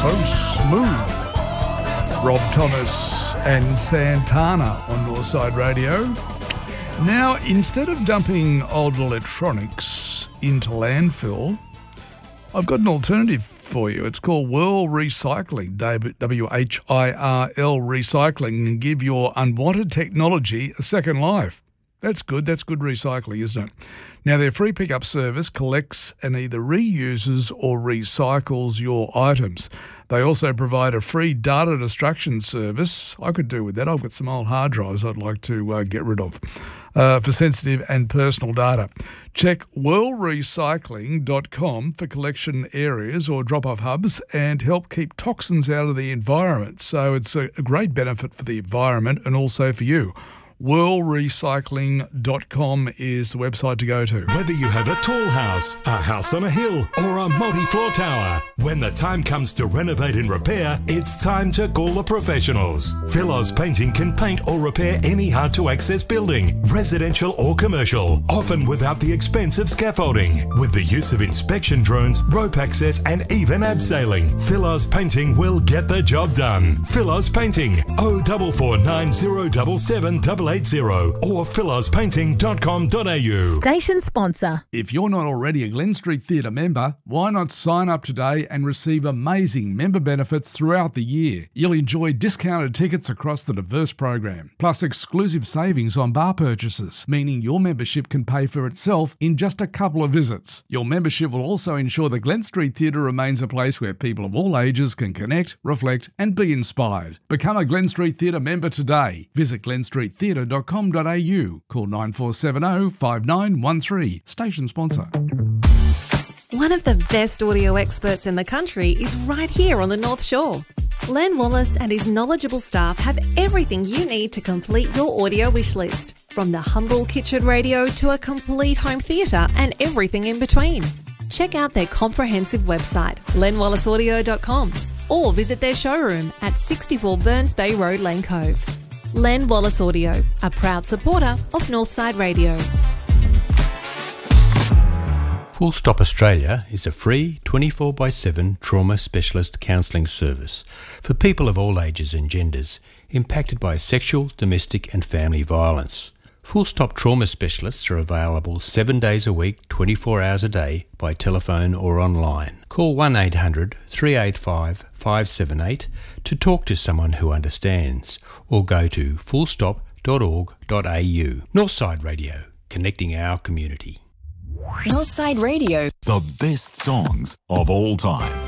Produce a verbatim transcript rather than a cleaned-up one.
So smooth. Rob Thomas and Santana on Northside Radio. Now, instead of dumping old electronics into landfill, I've got an alternative for you. It's called Whirl Recycling, W H I R L Recycling, and give your unwanted technology a second life. That's good. That's good recycling, isn't it? Now, their free pickup service collects and either reuses or recycles your items. They also provide a free data destruction service. I could do with that. I've got some old hard drives I'd like to uh, get rid of uh, for sensitive and personal data. Check whirl recycling dot com for collection areas or drop-off hubs and help keep toxins out of the environment. So it's a, a great benefit for the environment and also for you. whirl recycling dot com is the website to go to. Whether you have a tall house, a house on a hill, or a multi-floor tower, when the time comes to renovate and repair, it's time to call the professionals. Philos Painting can paint or repair any hard-to-access building, residential or commercial, often without the expense of scaffolding. With the use of inspection drones, rope access, and even abseiling, Philos Painting will get the job done. Philos Painting, oh four four nine zero seven seven eight eight zero or philos painting dot com dot a u. Station sponsor. If you're not already a Glen Street Theatre member, why not sign up today and receive amazing member benefits throughout the year? You'll enjoy discounted tickets across the diverse program, plus exclusive savings on bar purchases, meaning your membership can pay for itself in just a couple of visits. Your membership will also ensure the Glen Street Theatre remains a place where people of all ages can connect, reflect and be inspired. Become a Glen Street Theatre member today. Visit glen street theatre dot com dot a u. Call nine four seven zero five nine one three. Station sponsor. One of the best audio experts in the country is right here on the North Shore. Len Wallace and his knowledgeable staff have everything you need to complete your audio wish list, from the humble kitchen radio to a complete home theatre and everything in between. Check out their comprehensive website, len wallace audio dot com, or visit their showroom at sixty-four Burns Bay Road, Lane Cove. Len Wallace Audio, a proud supporter of Northside Radio. Full Stop Australia is a free twenty-four by seven trauma specialist counselling service for people of all ages and genders impacted by sexual, domestic and family violence. Full Stop trauma specialists are available seven days a week, twenty-four hours a day by telephone or online. Call one eight hundred three eight five five seven eight to talk to someone who understands, or go to full stop dot org dot a u. Northside Radio, connecting our community. Northside Radio. The best songs of all time.